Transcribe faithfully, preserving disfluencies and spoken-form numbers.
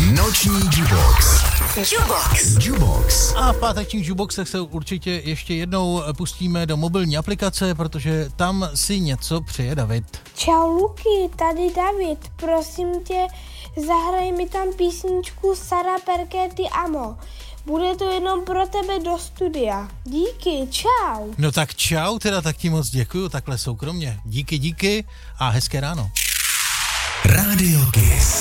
Noční Jubox. Jubox. Jubox. A v pátečních Juboxech se určitě ještě jednou pustíme do mobilní aplikace, protože tam si něco přeje David. Čau Luky, tady David, prosím tě, zahraj mi tam písničku Sara Perkety Amo. Bude to jenom pro tebe do studia. Díky, čau. No tak čau, teda tak ti moc děkuju, takhle soukromně. Díky, díky a hezké ráno. Rádio Kiss.